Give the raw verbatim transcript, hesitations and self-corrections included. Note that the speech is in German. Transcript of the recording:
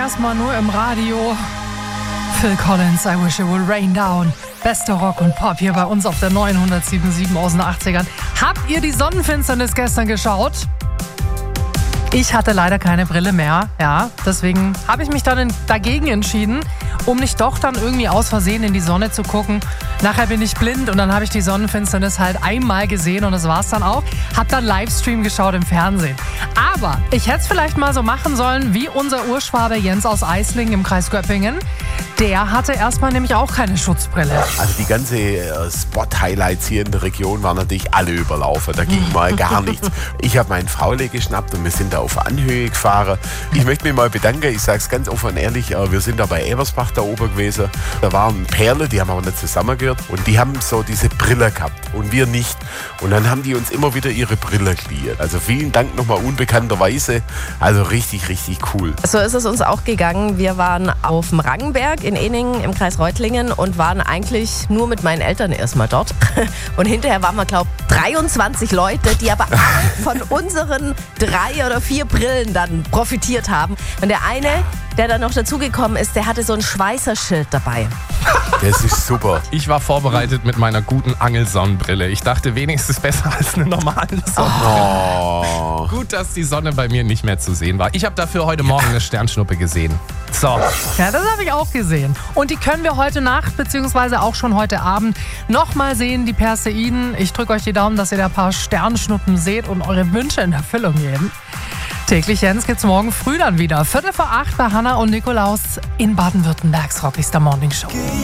erstmal nur im Radio. Phil Collins, I Wish It Would Rain Down. Bester Rock und Pop hier bei uns auf der neunhundertsieben Komma sieben aus den achtzigern. Habt ihr die Sonnenfinsternis gestern geschaut? Ich hatte leider keine Brille mehr, ja. Deswegen habe ich mich dann dagegen entschieden, um nicht doch dann irgendwie aus Versehen in die Sonne zu gucken. Nachher bin ich blind und dann habe ich die Sonnenfinsternis halt einmal gesehen und das war's dann auch. Hab dann Livestream geschaut im Fernsehen. Aber ich hätte es vielleicht mal so machen sollen wie unser Urschwabe Jens aus Eislingen im Kreis Göppingen. Der hatte erstmal nämlich auch keine Schutzbrille. Also die ganze äh, Spot-Highlights hier in der Region waren natürlich alle überlaufen. Da ging mal gar nichts. Ich habe meinen Fraule geschnappt und wir sind da auf Anhöhe gefahren. Ich möchte mich mal bedanken, ich sage es ganz offen und ehrlich, äh, wir sind da bei Ebersbach da oben gewesen. Da waren Perle, die haben aber nicht zusammengehört und die haben so diese Brille gehabt und wir nicht. Und dann haben die uns immer wieder ihre Brille geliehen. Also vielen Dank nochmal unbekannterweise. Also richtig, richtig cool. So ist es uns auch gegangen. Wir waren auf dem Rangenberg in Eningen im Kreis Reutlingen und waren eigentlich nur mit meinen Eltern erstmal dort. Und hinterher waren wir, glaube ich, dreiundzwanzig Leute, die aber alle von unseren drei oder vier Brillen dann profitiert haben. Und der eine, der dann noch dazugekommen ist, der hatte so ein Schweißerschild dabei. Das ist super. Ich war vorbereitet mit meiner guten Angelsonnenbrille. Ich dachte, wenigstens besser als eine normale Sonnenbrille. Oh. Gut, dass die Sonne bei mir nicht mehr zu sehen war. Ich habe dafür heute Morgen eine Sternschnuppe gesehen. So. Ja, das habe ich auch gesehen. Und die können wir heute Nacht, beziehungsweise auch schon heute Abend, nochmal sehen, die Perseiden. Ich drücke euch die Daumen, dass ihr da ein paar Sternschnuppen seht und eure Wünsche in Erfüllung gehen. Täglich Jens gibt's morgen früh dann wieder. Viertel vor acht bei Hanna und Nikolaus in Baden-Württembergs Rock ist der Morning Show.